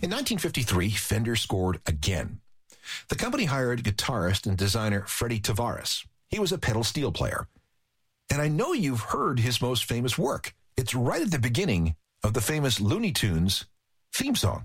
In 1953, Fender scored again. The company hired guitarist and designer Freddie Tavares. He was a pedal steel player. And I know you've heard his most famous work. It's right at the beginning of the famous Looney Tunes theme song.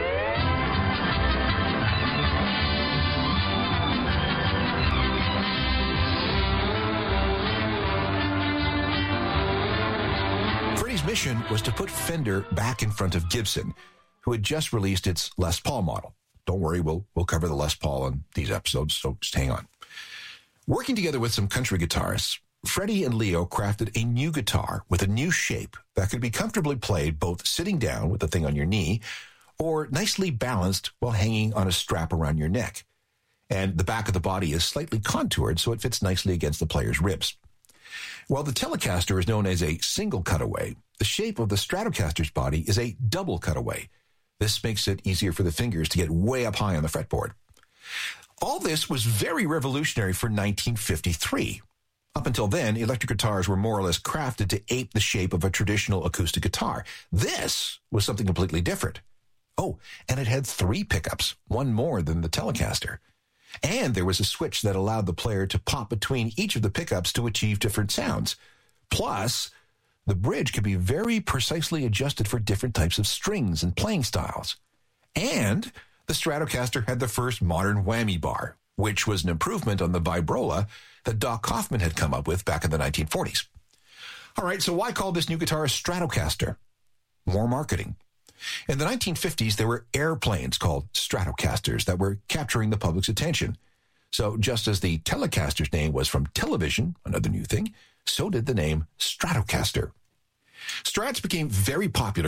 Freddie's mission was to put Fender back in front of Gibson, who had just released its Les Paul model. Don't worry, we'll cover the Les Paul in these episodes, so just hang on. Working together with some country guitarists, Freddie and Leo crafted a new guitar with a new shape that could be comfortably played both sitting down with the thing on your knee or nicely balanced while hanging on a strap around your neck. And the back of the body is slightly contoured so it fits nicely against the player's ribs. While the Telecaster is known as a single cutaway, the shape of the Stratocaster's body is a double cutaway. This makes it easier for the fingers to get way up high on the fretboard. All this was very revolutionary for 1953. Up until then, electric guitars were more or less crafted to ape the shape of a traditional acoustic guitar. This was something completely different. Oh, and it had 3 pickups, one more than the Telecaster. And there was a switch that allowed the player to pop between each of the pickups to achieve different sounds. Plus, the bridge could be very precisely adjusted for different types of strings and playing styles. And the Stratocaster had the first modern whammy bar, which was an improvement on the Vibrola that Doc Kaufman had come up with back in the 1940s. All right, so why call this new guitar a Stratocaster? More marketing. In the 1950s, there were airplanes called Stratocasters that were capturing the public's attention. So just as the Telecaster's name was from television, another new thing, so did the name Stratocaster. Strats became very popular